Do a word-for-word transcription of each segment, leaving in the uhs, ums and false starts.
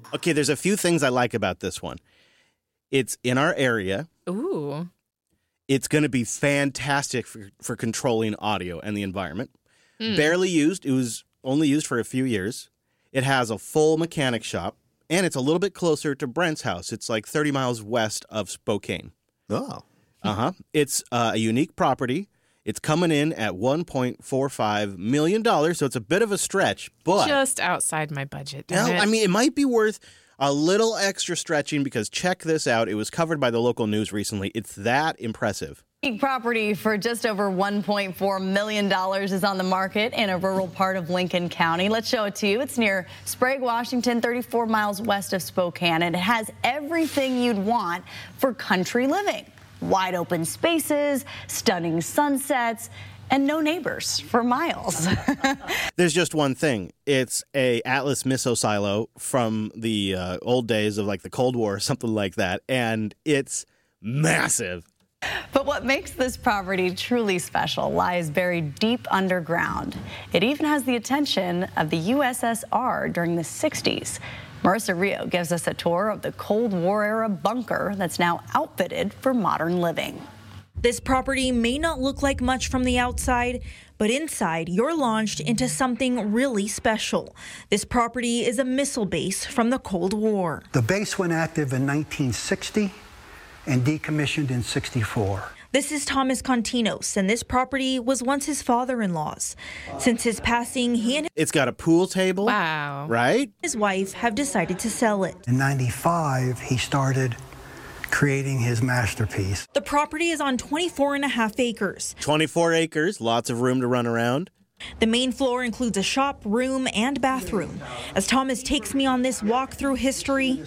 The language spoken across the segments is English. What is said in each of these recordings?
Okay, there's a few things I like about this one. It's in our area. Ooh. It's going to be fantastic for, for controlling audio and the environment. Mm. Barely used. It was only used for a few years. It has a full mechanic shop, and it's a little bit closer to Brent's house. It's like thirty miles west of Spokane. Oh. Uh-huh. It's uh, a unique property. It's coming in at one point four five million dollars, so it's a bit of a stretch, but... Just outside my budget, No, damn it. I mean, it might be worth a little extra stretching because check this out. It was covered by the local news recently. It's that impressive. Property for just over one point four million dollars is on the market in a rural part of Lincoln County. Let's show it to you. It's near Sprague, Washington, thirty-four miles west of Spokane, and it has everything you'd want for country living. Wide open spaces, stunning sunsets, and no neighbors for miles. There's just one thing. It's a Atlas missile silo from the uh, old days of like the Cold War or something like that, and it's massive. But what makes this property truly special lies buried deep underground. It even has the attention of the U S S R during the sixties. Marissa Rio gives us a tour of the Cold War-era bunker that's now outfitted for modern living. This property may not look like much from the outside, but inside you're launched into something really special. This property is a missile base from the Cold War. The base went active in nineteen sixty and decommissioned in sixty-four. This is Thomas Continos, and this property was once his father-in-law's. Since his passing, he and It's got a pool table. Wow. Right? his wife have decided to sell it. In ninety-five, he started creating his masterpiece. The property is on twenty-four and a half acres. twenty-four acres, lots of room to run around. The main floor includes a shop, room, and bathroom. As Thomas takes me on this walk through history,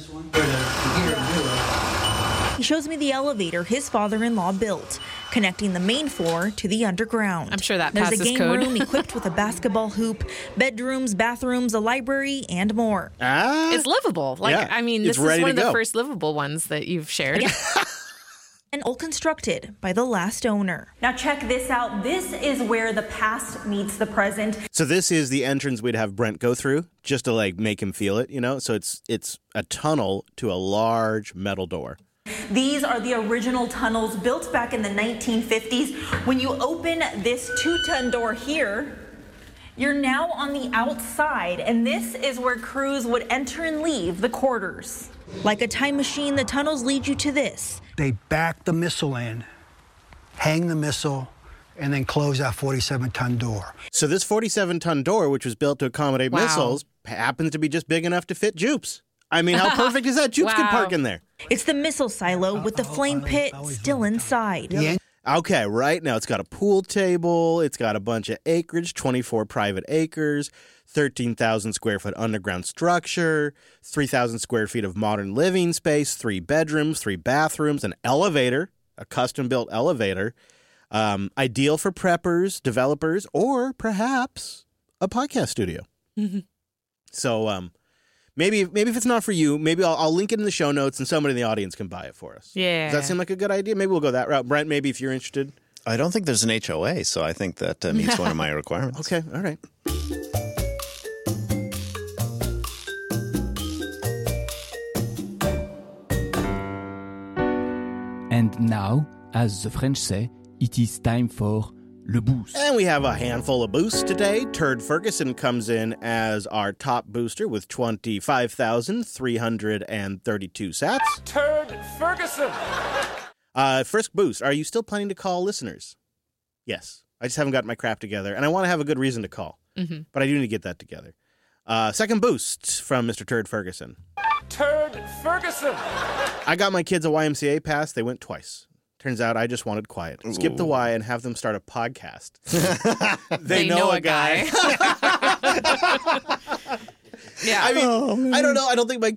he shows me the elevator his father-in-law built, connecting the main floor to the underground. I'm sure that There's passes a game code. room equipped with a basketball hoop, bedrooms, bathrooms, a library, and more. Ah, It's livable. Like, Yeah, I mean, it's this is ready one to of the go. first livable ones that you've shared. And all constructed by the last owner. Now check this out. This is where the past meets the present. So this is the entrance we'd have Brent go through just to like make him feel it, you know? So it's it's a tunnel to a large metal door. These are the original tunnels built back in the nineteen fifties. When you open this two-ton door here, you're now on the outside, and this is where crews would enter and leave the quarters. Like a time machine, the tunnels lead you to this. They back the missile in, hang the missile, and then close that forty-seven ton door. So this forty-seven ton door, which was built to accommodate Wow. missiles, happens to be just big enough to fit Jupes. I mean, how perfect is that? Jupes can Wow. park in there. It's the missile silo with the flame pit still inside. The en- Okay, right now it's got a pool table, it's got a bunch of acreage, twenty-four private acres, thirteen thousand square foot underground structure, three thousand square feet of modern living space, three bedrooms, three bathrooms, an elevator, a custom-built elevator, um, ideal for preppers, developers, or perhaps a podcast studio. So um, maybe maybe if it's not for you, maybe I'll, I'll link it in the show notes and somebody in the audience can buy it for us. Yeah. Does that seem like a good idea? Maybe we'll go that route. Brent, maybe if you're interested. I don't think there's an H O A, so I think that uh, meets one of my requirements. Okay, all right. And now, as the French say, it is time for le boost. And we have a handful of boosts today. Turd Ferguson comes in as our top booster with twenty-five thousand three hundred thirty-two sats. Turd Ferguson. Uh, Frisk Boost, are you still planning to call listeners? Yes. I just haven't got my crap together, and I want to have a good reason to call. Mm-hmm. But I do need to get that together. Uh, second boost from Mister Turd Ferguson. Turd Ferguson. I got my kids a Y M C A pass. They went twice. Turns out I just wanted quiet. Skip the Y and have them start a podcast. they, They know a guy. Yeah. I mean, I don't know. I don't think my